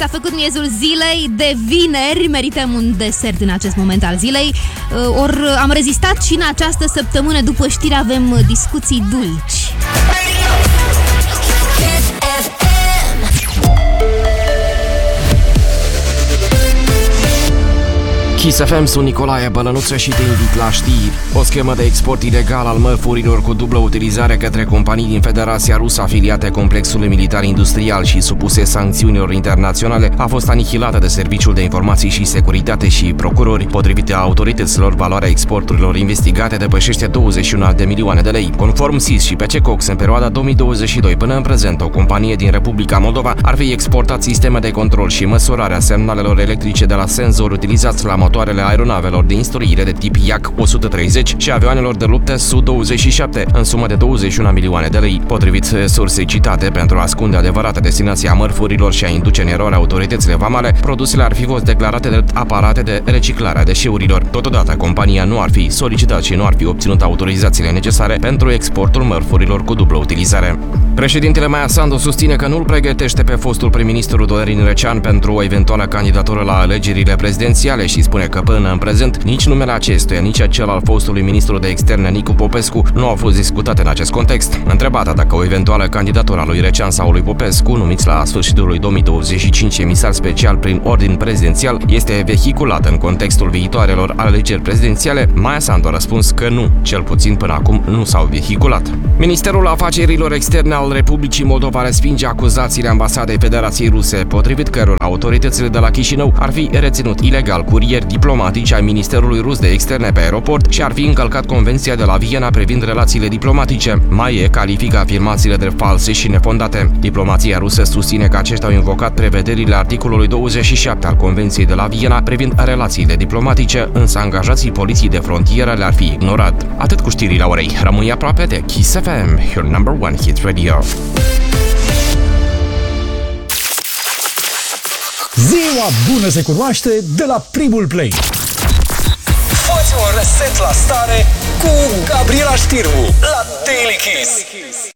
s-a făcut miezul zilei. De vineri merităm un desert în acest moment al zilei. Ori am rezistat și în această săptămână. După știri avem discuții dulci. Kiss FM, sunt Nicolae Bălănuță și te invit la știri. O schemă de export ilegal al mărfurilor cu dublă utilizare către companii din Federația Rusă afiliate complexului militar-industrial și supuse sancțiunilor internaționale a fost anihilată de Serviciul de Informații și Securitate și procurori. Potrivit autorităților, valoarea exporturilor investigate depășește 21 de milioane de lei. Conform SIS și PCCOX, în perioada 2022 până în prezent, o companie din Republica Moldova ar fi exportat sisteme de control și măsurare a semnalelor electrice de la senzori utilizați la motoarele aeronavelor de instruire de tip Yak-130 și avioanelor de luptă Su-27 în sumă de 21 milioane de lei. Potrivit sursei citate, pentru a ascunde adevărata destinație a mărfurilor și a induce în eroare autoritățile vamale, produsele ar fi fost declarate de aparate de reciclare a deșeurilor. Totodată, compania nu ar fi solicitat și nu ar fi obținut autorizațiile necesare pentru exportul mărfurilor cu dublă utilizare. Președintele Maia Sandu susține că nu-l pregătește pe fostul prim-ministru Dorin Recean pentru o eventuală candidatură la alegerile prezidențiale și spune că până în prezent nici numele acestuia, nici acel al fostului ministru de externe Nicu Popescu nu au fost discutate în acest context. Întrebată dacă o eventuală candidatură a lui Recean sau lui Popescu, numiți la sfârșitul lui 2025 emisar special prin ordin prezidențial, este vehiculată în contextul viitoarelor alegeri prezidențiale, Maia Sandu a răspuns că nu, cel puțin până acum nu s-au vehiculat. Ministerul Afacerilor Externe al Republicii Moldova respinge acuzațiile ambasadei Federației Ruse, potrivit cărora autoritățile de la Chișinău ar fi reținut ilegal curieri diplomatici ai Ministerului Rus de Externe pe aeroport și ar fi încălcat Convenția de la Viena privind relațiile diplomatice. MAIE califică afirmațiile de false și nefondate. Diplomația rusă susține că aceștia au invocat prevederile articolului 27 al Convenției de la Viena privind relațiile diplomatice, însă angajații poliției de frontieră le-ar fi ignorat. Atât cu știrile orei. Rămâi aproape de Kiss FM, your number one hit radio. Ziua bună se cunoaște de la primul play. Fă-ți un reset la stare cu Gabriela Știrbu la Daily Kiss.